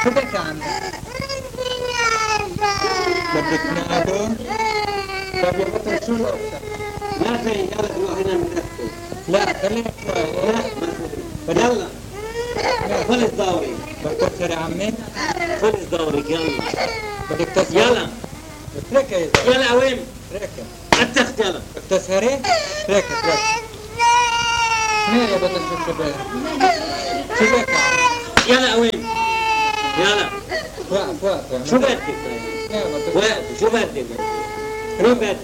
شو بك يا عمي؟ بدك نادو؟ طب يا بطل شو وقتك؟ لا زي يلا نروح هنا نركب. لا خليك شوي. لا يلا خلص دوري. بدك تسهر يا عمي؟ خلص دورك يلا. بدك تسهر؟ يلا اتركها يا يلا وين؟ اتركها. اتخت يلا. بدك تسهري؟ اتركها اتركها. مين يا بطل شو بك؟ شو بك يا عمي؟ يلا وين؟ يلا وقف وقف. شو بدك؟ يا بطل. وقف شو بدك؟ شو بدك؟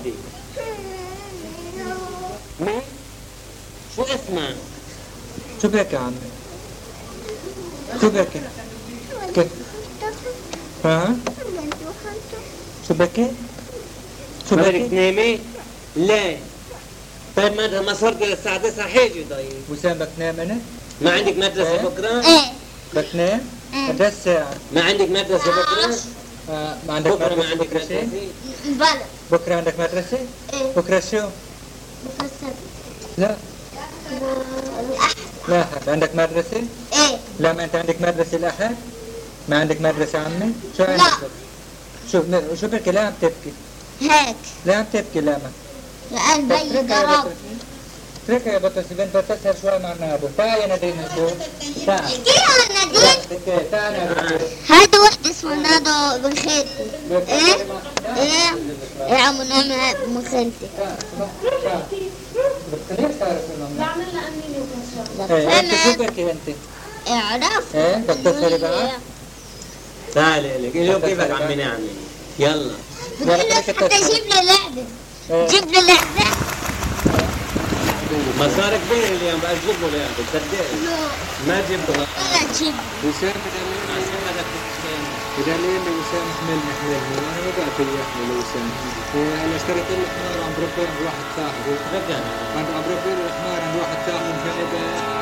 مين؟ شو اسمك؟ شو بك يا عمي؟ شو بك؟ كيف؟ ها؟ شو بكي؟ شو ما بدك بكي؟ تنامي؟ ليه؟ طيب ما صرت الساعة 9 حاجة طيب. وسام بدك تنام انا؟ ما عندك مدرسة إيه؟ بكرة؟ بدك تنام؟ قديش الساعة؟ ما عندك مدرسة بكرة؟ ما عندك بكرة ما مدرسة عندك بكرة شيء؟ مدرسة؟ بلى بكرة عندك مدرسة؟ ايه بكرة شو؟ بكرة السبت لا الأحد الأحد عندك مدرسة؟ ايه لا ما أنت عندك مدرسة الأحد؟ ما عندك مدرسة عمي؟ شو لا. عندك؟ شو بك لا عم تبكي؟ هيك لا عم تبكي لا ما لأن بي اتركها يا ضرب بطل اتركها يا بطل سيبين بتسهر شوي مع نادو تعال يا نادين نشوف تعال كيف نادين؟ تعال نادو هذا واحد اسمه نادو بن خالتي ايه ايه ايه عم نعمل بن خالتي بعمل لها أميني وكل شيء. ايه انت شو فهمت بكي انت؟ اعرف ايه بدك تسهري بقى؟ تعال لك اليوم كيفك عمي نعمل؟ يلا حتى جيب لي لعبة إيه. جيب لي لعبة ما صار كبير اليوم بقى تجيب له لعبة صدقني. لا ما جبته ولا تجيب وسام بدليل وسام حملني وانا ما بقدر يحمل وسام هلا اشتريت له حمار عم بربيه عند واحد صاحبي رجع عم بربيه له حمار عند واحد صاحبي